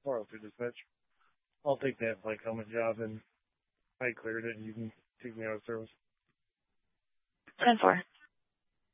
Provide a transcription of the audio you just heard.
402 dispatch. I'll take that flight helmet job, and I cleared it, and you can take me out of service. 10-4.